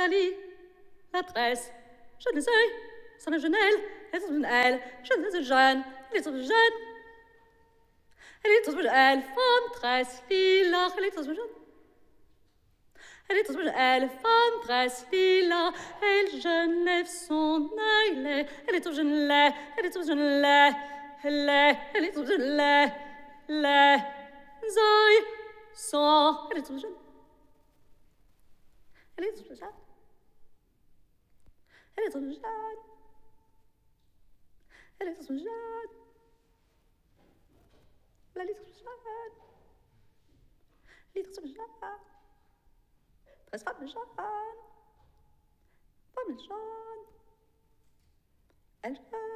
Rosalie, la tresse, je ne sais, sans le jeune elle est toute jeune elle, je ne sais jeune, elle est toute jeune. Elle est toute jeune elle, femme tresse, lilas, elle est toute jeune. Elle est toute jeune elle, femme tresse, lilas, elle jeune lève son œil laid, elle est toute jeune laid, elle est toute jeune laid, laid, elle est toute jeune laid, laid, zoi, son, elle est toute jeune. Elle est toute jeune. Elle est toute jeune. Elle est toute jeune. La litre jeune. Litre jeune. Très femme jeune. Femme jeune. Elle jeune.